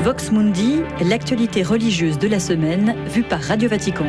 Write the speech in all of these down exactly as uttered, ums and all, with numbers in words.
Vox Mundi, l'actualité religieuse de la semaine, vue par Radio Vatican.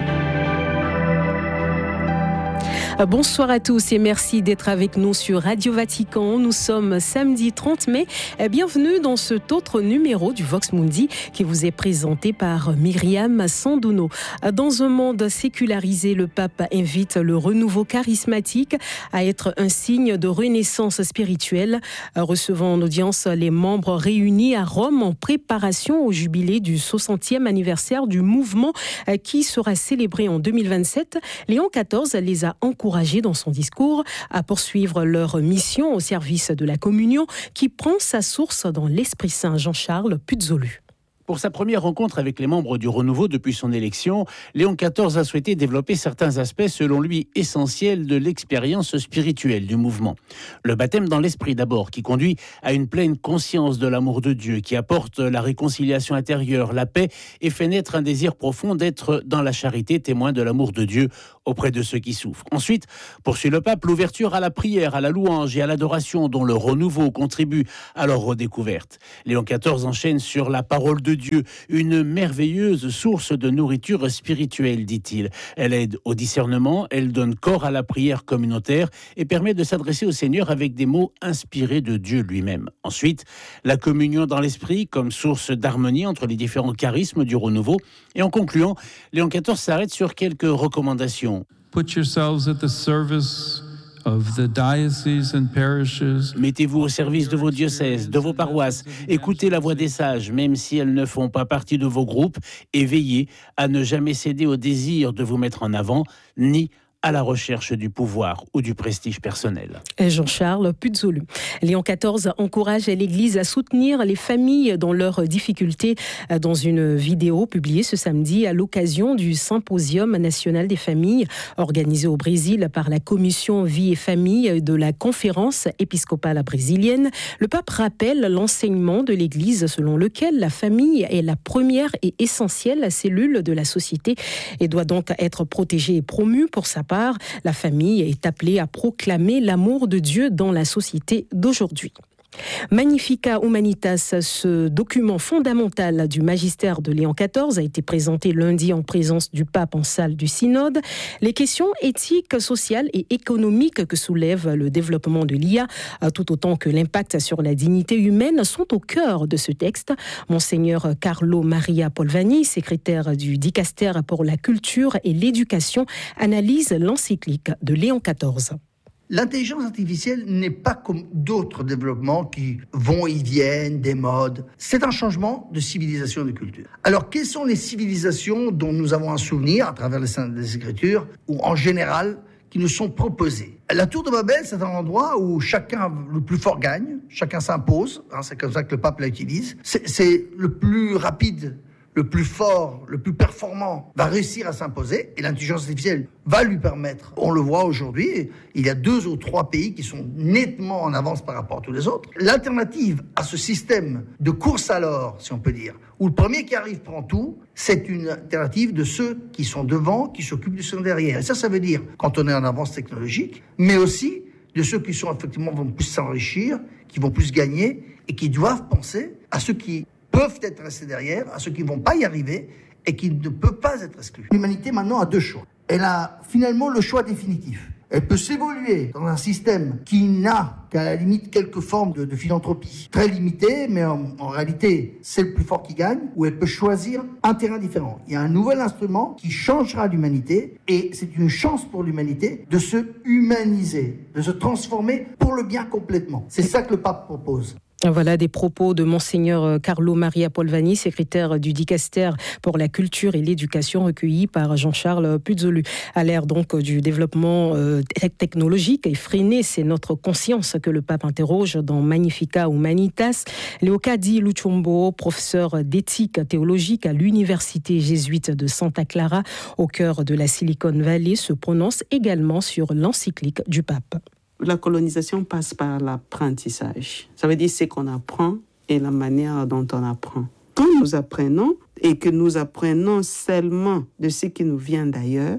Bonsoir à tous et merci d'être avec nous sur Radio Vatican. Nous sommes samedi trente mai. Bienvenue dans cet autre numéro du Vox Mundi qui vous est présenté par Myriam Sandouno. Dans un monde sécularisé, le pape invite le renouveau charismatique à être un signe de renaissance spirituelle. Recevant en audience les membres réunis à Rome en préparation au jubilé du soixantième anniversaire du mouvement qui sera célébré en deux mille vingt-sept, Léon quatorze les a encouragés dans son discours à poursuivre leur mission au service de la communion qui prend sa source dans l'Esprit Saint. Jean-Charles Puzzolu. Pour sa première rencontre avec les membres du Renouveau depuis son élection, Léon quatorze a souhaité développer certains aspects, selon lui, essentiels de l'expérience spirituelle du mouvement. Le baptême dans l'esprit d'abord, qui conduit à une pleine conscience de l'amour de Dieu, qui apporte la réconciliation intérieure, la paix et fait naître un désir profond d'être dans la charité, témoin de l'amour de Dieu auprès de ceux qui souffrent. Ensuite, poursuit le pape, l'ouverture à la prière, à la louange et à l'adoration dont le renouveau contribue à leur redécouverte. Léon quatorze enchaîne sur la parole de Dieu, une merveilleuse source de nourriture spirituelle, dit-il. Elle aide au discernement, elle donne corps à la prière communautaire et permet de s'adresser au Seigneur avec des mots inspirés de Dieu lui-même. Ensuite, la communion dans l'esprit comme source d'harmonie entre les différents charismes du renouveau. Et en concluant, Léon quatorze s'arrête sur quelques recommandations. Put yourselves at the service of the dioceses and parishes. Mettez-vous au service de vos diocèses, de vos paroisses. Écoutez la voix des sages, même si elles ne font pas partie de vos groupes, et veillez à ne jamais céder au désir de vous mettre en avant, ni à la recherche du pouvoir ou du prestige personnel. Jean-Charles Puzzolu. Léon quatorze encourage l'Église à soutenir les familles dans leurs difficultés dans une vidéo publiée ce samedi à l'occasion du Symposium national des familles organisé au Brésil par la Commission Vie et Famille de la Conférence épiscopale brésilienne. Le pape rappelle l'enseignement de l'Église selon lequel la famille est la première et essentielle cellule de la société et doit donc être protégée et promue. Pour sa part, la famille est appelée à proclamer l'amour de Dieu dans la société d'aujourd'hui. Magnificat Humanitas, ce document fondamental du magistère de Léon quatorze a été présenté lundi en présence du pape en salle du synode. Les questions éthiques, sociales et économiques que soulève le développement de l'I A, tout autant que l'impact sur la dignité humaine, sont au cœur de ce texte. Monseigneur Carlo Maria Polvani, secrétaire du Dicaster pour la culture et l'éducation, analyse l'encyclique de Léon quatorze. L'intelligence artificielle n'est pas comme d'autres développements qui vont et viennent, des modes. C'est un changement de civilisation et de culture. Alors, quelles sont les civilisations dont nous avons un souvenir à travers les Saintes Écritures, ou en général, qui nous sont proposées? La tour de Babel, c'est un endroit où chacun, le plus fort gagne, chacun s'impose, hein, c'est comme ça que le pape l'utilise. C'est, c'est le plus rapide, le plus fort, le plus performant va réussir à s'imposer et l'intelligence artificielle va lui permettre. On le voit aujourd'hui, il y a deux ou trois pays qui sont nettement en avance par rapport à tous les autres. L'alternative à ce système de course à l'or, si on peut dire, où le premier qui arrive prend tout, c'est une alternative de ceux qui sont devant, qui s'occupent du second derrière. Et ça, ça veut dire, quand on est en avance technologique, mais aussi de ceux qui sont effectivement vont plus s'enrichir, qui vont plus gagner et qui doivent penser à ceux qui peuvent être restés derrière, à ceux qui ne vont pas y arriver et qui ne peuvent pas être exclus. L'humanité maintenant a deux choix. Elle a finalement le choix définitif. Elle peut s'évoluer dans un système qui n'a qu'à la limite quelques formes de, de philanthropie très limitées, mais en, en réalité c'est le plus fort qui gagne, ou elle peut choisir un terrain différent. Il y a un nouvel instrument qui changera l'humanité et c'est une chance pour l'humanité de se humaniser, de se transformer pour le bien complètement. C'est ça que le pape propose. Voilà des propos de Monseigneur Carlo Maria Polvani, secrétaire du Dicaster pour la culture et l'éducation, recueilli par Jean-Charles Puzzolu. À l'ère donc du développement euh, technologique effréné, c'est notre conscience que le pape interroge dans Magnificat Humanitas. Leocadi Luchombo, professeur d'éthique théologique à l'université jésuite de Santa Clara, au cœur de la Silicon Valley, se prononce également sur l'encyclique du pape. La colonisation passe par l'apprentissage. Ça veut dire ce qu'on apprend et la manière dont on apprend. Quand nous apprenons et que nous apprenons seulement de ce qui nous vient d'ailleurs,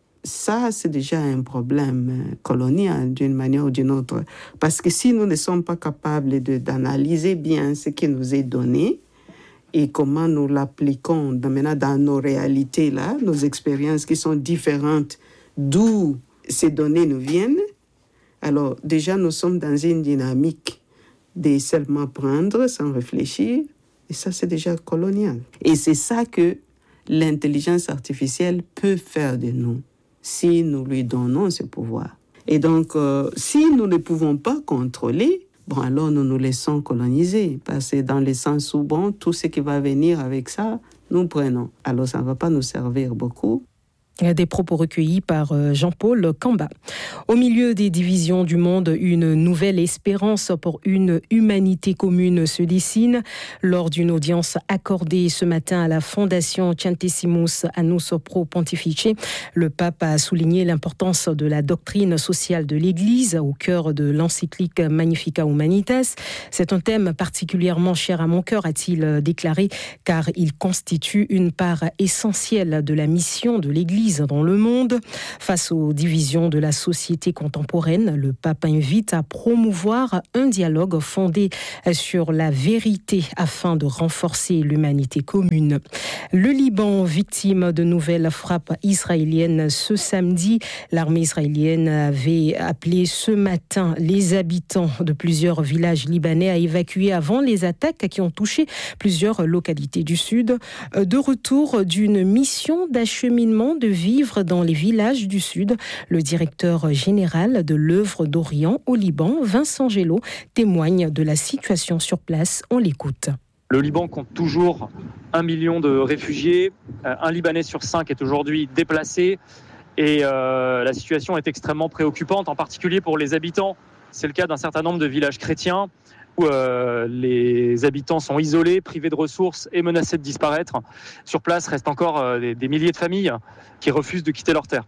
ça, c'est déjà un problème colonial d'une manière ou d'une autre. Parce que si nous ne sommes pas capables de, d'analyser bien ce qui nous est donné, et comment nous l'appliquons dans, maintenant dans nos réalités, là, nos expériences qui sont différentes d'où ces données nous viennent. Alors déjà, nous sommes dans une dynamique de seulement prendre sans réfléchir, et ça, c'est déjà colonial. Et c'est ça que l'intelligence artificielle peut faire de nous, si nous lui donnons ce pouvoir. Et donc, euh, si nous ne pouvons pas contrôler, bon, alors nous nous laissons coloniser, parce que dans le sens où, bon, tout ce qui va venir avec ça, nous prenons. Alors, ça ne va pas nous servir beaucoup. Des propos recueillis par Jean-Paul Kamba. Au milieu des divisions du monde, une nouvelle espérance pour une humanité commune se dessine. Lors d'une audience accordée ce matin à la Fondation Centesimus Annus Pro Pontifice, le pape a souligné l'importance de la doctrine sociale de l'Église au cœur de l'encyclique Magnificat Humanitas. C'est un thème particulièrement cher à mon cœur, a-t-il déclaré, car il constitue une part essentielle de la mission de l'Église dans le monde. Face aux divisions de la société contemporaine, le pape invite à promouvoir un dialogue fondé sur la vérité afin de renforcer l'humanité commune. Le Liban, victime de nouvelles frappes israéliennes ce samedi, l'armée israélienne avait appelé ce matin les habitants de plusieurs villages libanais à évacuer avant les attaques qui ont touché plusieurs localités du sud. De retour d'une mission d'acheminement de vivre dans les villages du Sud, le directeur général de l'œuvre d'Orient au Liban, Vincent Gelot, témoigne de la situation sur place. On l'écoute. Le Liban compte toujours un million de réfugiés. Un Libanais sur cinq est aujourd'hui déplacé. Et euh, la situation est extrêmement préoccupante, en particulier pour les habitants. C'est le cas d'un certain nombre de villages chrétiens où euh, les habitants sont isolés, privés de ressources et menacés de disparaître. Sur place restent encore euh, des, des milliers de familles qui refusent de quitter leur terre.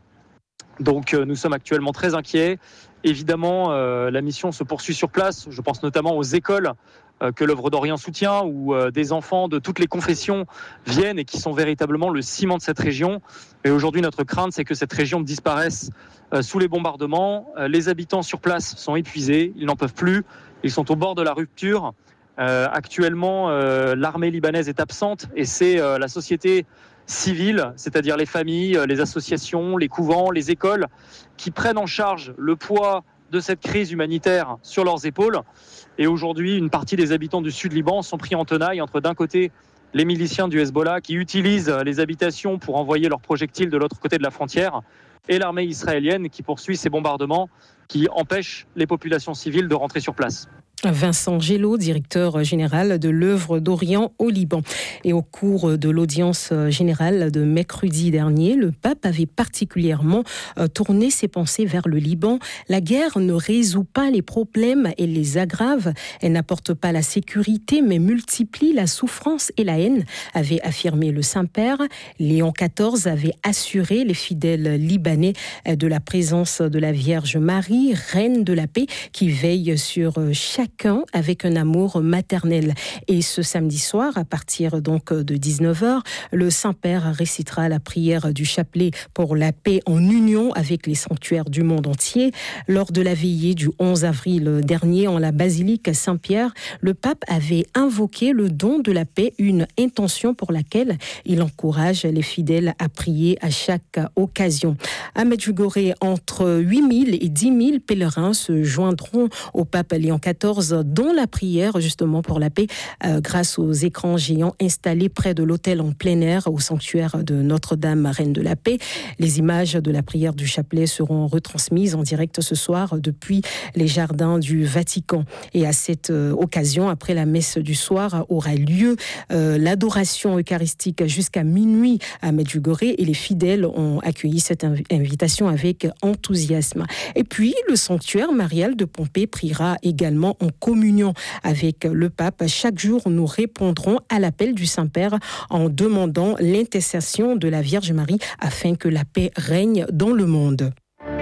Donc euh, nous sommes actuellement très inquiets. Évidemment, euh, la mission se poursuit sur place. Je pense notamment aux écoles euh, que l'œuvre d'Orient soutient, où euh, des enfants de toutes les confessions viennent et qui sont véritablement le ciment de cette région. Et aujourd'hui, notre crainte, c'est que cette région disparaisse euh, sous les bombardements. Euh, les habitants sur place sont épuisés, ils n'en peuvent plus. Ils sont au bord de la rupture. Euh, actuellement, euh, l'armée libanaise est absente et c'est euh, la société civile, c'est-à-dire les familles, les associations, les couvents, les écoles, qui prennent en charge le poids de cette crise humanitaire sur leurs épaules. Et aujourd'hui, une partie des habitants du sud Liban sont pris en tenaille entre d'un côté les miliciens du Hezbollah qui utilisent les habitations pour envoyer leurs projectiles de l'autre côté de la frontière et l'armée israélienne qui poursuit ces bombardements qui empêchent les populations civiles de rentrer sur place. Vincent Gelot, directeur général de l'œuvre d'Orient au Liban. Et au cours de l'audience générale de mercredi dernier, le pape avait particulièrement tourné ses pensées vers le Liban. La guerre ne résout pas les problèmes et les aggrave. Elle n'apporte pas la sécurité, mais multiplie la souffrance et la haine, avait affirmé le Saint-Père. Léon quatorze avait assuré les fidèles libanais de la présence de la Vierge Marie, reine de la paix, qui veille sur chaque avec un amour maternel. Et ce samedi soir, à partir donc de dix-neuf heures, le Saint-Père récitera la prière du chapelet pour la paix en union avec les sanctuaires du monde entier. Lors de la veillée du onze avril dernier en la basilique Saint-Pierre, le pape avait invoqué le don de la paix, une intention pour laquelle il encourage les fidèles à prier à chaque occasion. À Medjugorje, entre huit mille et dix mille pèlerins se joindront au pape Léon quatorze dont la prière justement pour la paix euh, grâce aux écrans géants installés près de l'autel en plein air au sanctuaire de Notre-Dame, Reine de la Paix. Les images de la prière du chapelet seront retransmises en direct ce soir depuis les jardins du Vatican. Et à cette euh, occasion, après la messe du soir, aura lieu euh, l'adoration eucharistique jusqu'à minuit à Medjugorje et les fidèles ont accueilli cette inv- invitation avec enthousiasme. Et puis, le sanctuaire marial de Pompée priera également en communion avec le pape. Chaque jour, nous répondrons à l'appel du Saint-Père en demandant l'intercession de la Vierge Marie afin que la paix règne dans le monde.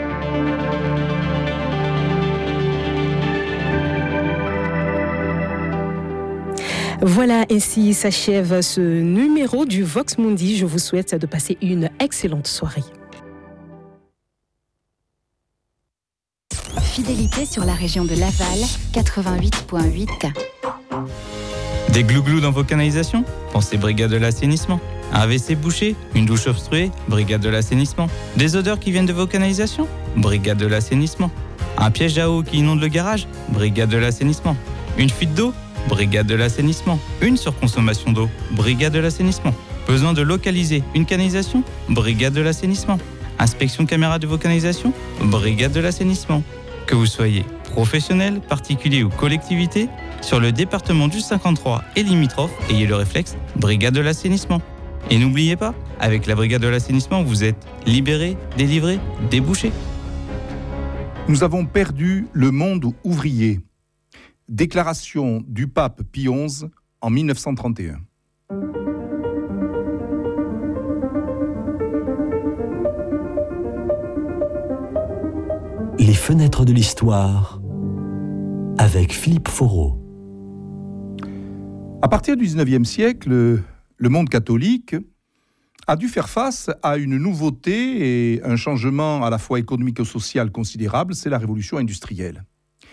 Voilà, ainsi s'achève ce numéro du Vox Mundi. Je vous souhaite de passer une excellente soirée. Fidélité sur la région de Laval, quatre-vingt-huit virgule huit. Des glouglous dans vos canalisations? Pensez brigade de l'assainissement. Un A V C bouché? Une douche obstruée? Brigade de l'assainissement. Des odeurs qui viennent de vos canalisations? Brigade de l'assainissement. Un piège à eau qui inonde le garage? Brigade de l'assainissement. Une fuite d'eau? Brigade de l'assainissement. Une surconsommation d'eau? Brigade de l'assainissement. Besoin de localiser une canalisation? Brigade de l'assainissement. Inspection caméra de vos canalisations? Brigade de l'assainissement. Que vous soyez professionnel, particulier ou collectivité, sur le département du cinquante-trois et limitrophes, ayez le réflexe brigade de l'assainissement. Et n'oubliez pas, avec la brigade de l'assainissement, vous êtes libéré, délivré, débouché. Nous avons perdu le monde ouvrier. Déclaration du pape Pie onze en mille neuf cent trente et un. Les fenêtres de l'histoire avec Philippe Foreau. À partir du dix-neuvième siècle, le monde catholique a dû faire face à une nouveauté et un changement à la fois économique et social considérable, c'est la révolution industrielle.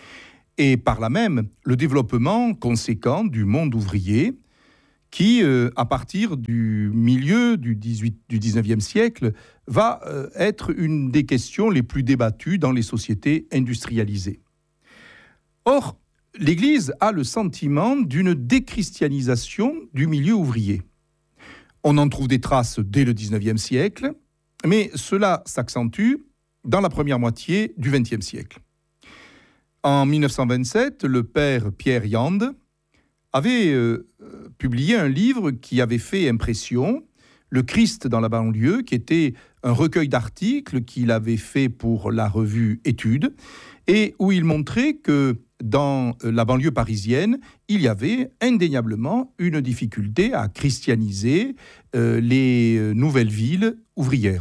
Et par là même, le développement conséquent du monde ouvrier qui, euh, à partir du milieu du, dix-huit, du dix-neuvième siècle, va euh, être une des questions les plus débattues dans les sociétés industrialisées. Or, l'Église a le sentiment d'une déchristianisation du milieu ouvrier. On en trouve des traces dès le dix-neuvième siècle, mais cela s'accentue dans la première moitié du vingtième siècle. En mille neuf cent vingt-sept, le père Pierre Yande avait euh, publié un livre qui avait fait impression, Le Christ dans la banlieue, qui était un recueil d'articles qu'il avait fait pour la revue Études, et où il montrait que dans la banlieue parisienne, il y avait indéniablement une difficulté à christianiser euh, les nouvelles villes ouvrières.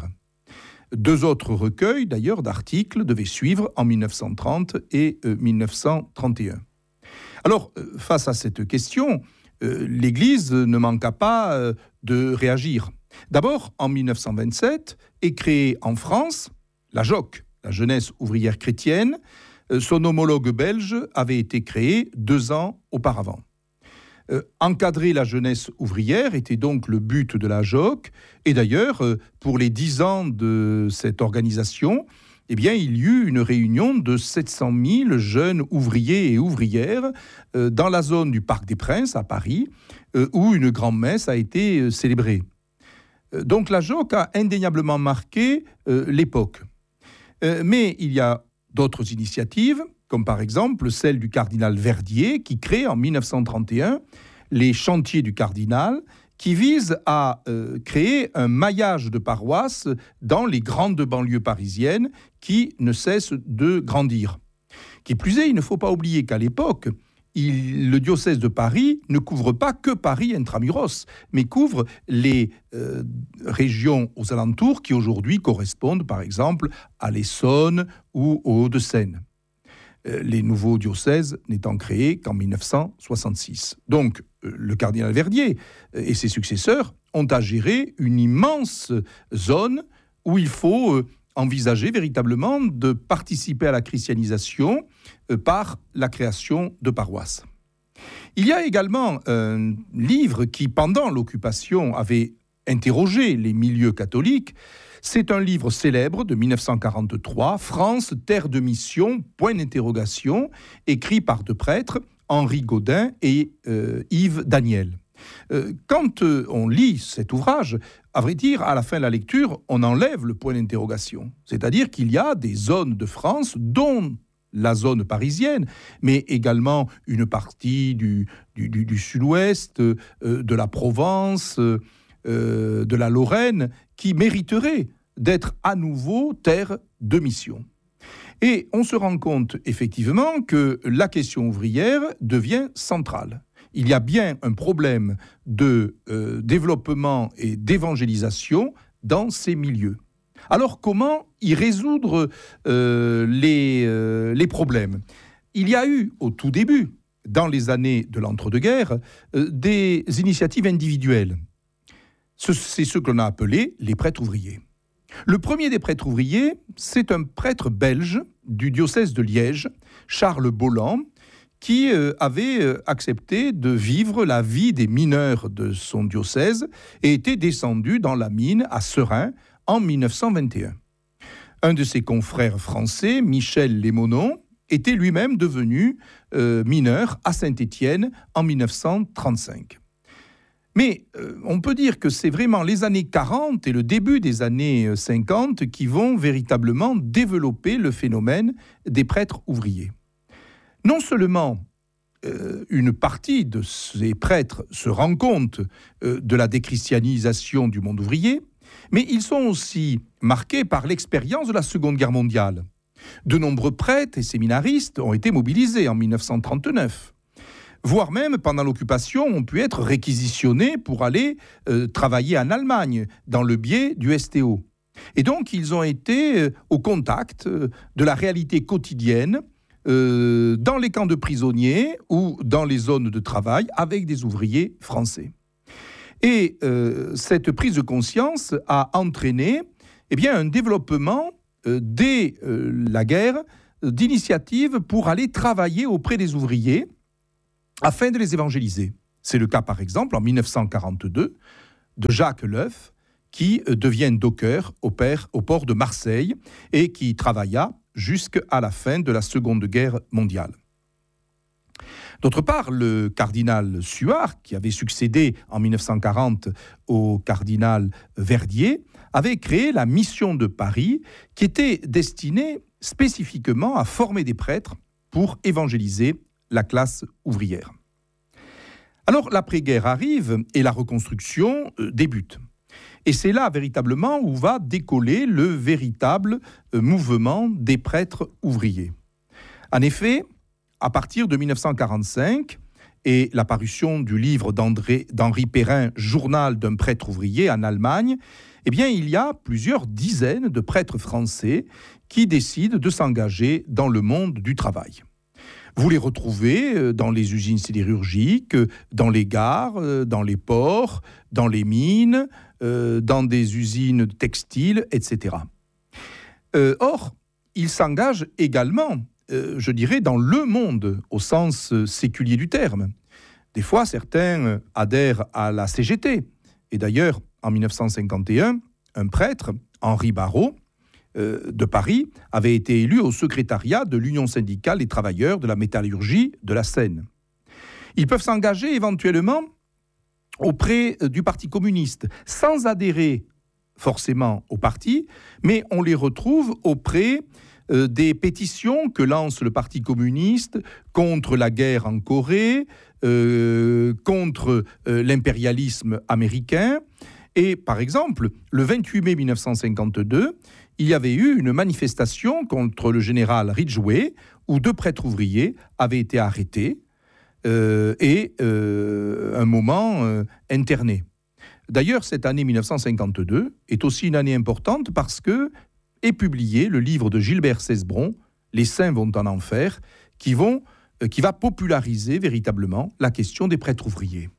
Deux autres recueils, d'ailleurs, d'articles devaient suivre en mille neuf cent trente et euh, mille neuf cent trente et un. Alors, euh, face à cette question, euh, l'Église ne manqua pas euh, de réagir. D'abord, en mille neuf cent vingt-sept, est créée en France la J O C, la Jeunesse ouvrière chrétienne. Son homologue belge avait été créé deux ans auparavant. Euh, encadrer la jeunesse ouvrière était donc le but de la J O C. Et d'ailleurs, euh, pour les dix ans de cette organisation, eh bien, il y eut une réunion de sept cent mille jeunes ouvriers et ouvrières euh, dans la zone du Parc des Princes, à Paris, euh, où une grand-messe a été euh, célébrée. Euh, donc la J O C a indéniablement marqué euh, l'époque. Euh, mais il y a d'autres initiatives, comme par exemple celle du cardinal Verdier, qui crée en mille neuf cent trente et un les chantiers du cardinal, qui visent à euh, créer un maillage de paroisses dans les grandes banlieues parisiennes qui ne cessent de grandir. Qui plus est, il ne faut pas oublier qu'à l'époque, il, le diocèse de Paris ne couvre pas que Paris intramuros, mais couvre les euh, régions aux alentours qui aujourd'hui correspondent par exemple à l'Essonne ou aux Hauts-de-Seine. Euh, les nouveaux diocèses n'étant créés qu'en mille neuf cent soixante-six. Donc, euh, le cardinal Verdier euh, et ses successeurs ont à gérer une immense zone où il faut euh, envisager véritablement de participer à la christianisation euh, par la création de paroisses. Il y a également un livre qui, pendant l'occupation, avait interrogé les milieux catholiques. C'est un livre célèbre de mille neuf cent quarante-trois, « France, terre de mission, point d'interrogation », écrit par deux prêtres, Henri Gaudin et euh, Yves Daniel. Euh, quand euh, on lit cet ouvrage, à vrai dire, à la fin de la lecture, on enlève le point d'interrogation. C'est-à-dire qu'il y a des zones de France, dont la zone parisienne, mais également une partie du, du, du, du sud-ouest, euh, de la Provence, euh, de la Lorraine, qui mériteraient d'être à nouveau terre de mission. Et on se rend compte effectivement que la question ouvrière devient centrale. Il y a bien un problème de euh, développement et d'évangélisation dans ces milieux. Alors comment y résoudre euh, les, euh, les problèmes ? Il y a eu au tout début, dans les années de l'entre-deux-guerres, euh, des initiatives individuelles. Ce, c'est ce que l'on a appelé les prêtres ouvriers. Le premier des prêtres ouvriers, c'est un prêtre belge du diocèse de Liège, Charles Bolland, qui euh, avait euh, accepté de vivre la vie des mineurs de son diocèse et était descendu dans la mine à Seraing en mille neuf cent vingt et un. Un de ses confrères français, Michel Lémonon, était lui-même devenu euh, mineur à Saint-Étienne en mille neuf cent trente-cinq. Mais euh, on peut dire que c'est vraiment les années quarante et le début des années cinquante qui vont véritablement développer le phénomène des prêtres ouvriers. Non seulement euh, une partie de ces prêtres se rend compte euh, de la déchristianisation du monde ouvrier, mais ils sont aussi marqués par l'expérience de la Seconde Guerre mondiale. De nombreux prêtres et séminaristes ont été mobilisés en mille neuf cent trente-neuf. Voire même, pendant l'occupation, ont pu être réquisitionnés pour aller euh, travailler en Allemagne, dans le biais du S T O. Et donc, ils ont été euh, au contact euh, de la réalité quotidienne, euh, dans les camps de prisonniers ou dans les zones de travail, avec des ouvriers français. Et euh, cette prise de conscience a entraîné eh bien, un développement, euh, dès euh, la guerre, euh, d'initiatives pour aller travailler auprès des ouvriers, afin de les évangéliser. C'est le cas, par exemple, en mille neuf cent quarante-deux, de Jacques Leuf, qui devient docker au, père, au port de Marseille et qui travailla jusqu'à la fin de la Seconde Guerre mondiale. D'autre part, le cardinal Suard, qui avait succédé en mille neuf cent quarante au cardinal Verdier, avait créé la mission de Paris, qui était destinée spécifiquement à former des prêtres pour évangéliser la classe ouvrière. Alors l'après-guerre arrive et la reconstruction euh, débute. Et c'est là véritablement où va décoller le véritable euh, mouvement des prêtres ouvriers. En effet, à partir de mille neuf cent quarante-cinq et la parution du livre d'André, d'Henri Perrin, Journal d'un prêtre ouvrier en Allemagne, eh bien, il y a plusieurs dizaines de prêtres français qui décident de s'engager dans le monde du travail. Vous les retrouvez dans les usines sidérurgiques, dans les gares, dans les ports, dans les mines, dans des usines textiles, et cetera. Or, ils s'engagent également, je dirais, dans le monde, au sens séculier du terme. Des fois, certains adhèrent à la C G T. Et d'ailleurs, en mille neuf cent cinquante et un, un prêtre, Henri Barrault, de Paris, avait été élu au secrétariat de l'Union syndicale des travailleurs de la métallurgie de la Seine. Ils peuvent s'engager éventuellement auprès du Parti communiste, sans adhérer forcément au parti, mais on les retrouve auprès euh, des pétitions que lance le Parti communiste contre la guerre en Corée, euh, contre euh, l'impérialisme américain. Et par exemple, le vingt-huit mai mille neuf cent cinquante-deux, il y avait eu une manifestation contre le général Ridgway, où deux prêtres ouvriers avaient été arrêtés euh, et euh, un moment euh, internés. D'ailleurs, cette année mille neuf cent cinquante-deux est aussi une année importante parce que est publié le livre de Gilbert Cesbron, « Les saints vont en enfer », qui, vont, euh, qui va populariser véritablement la question des prêtres ouvriers.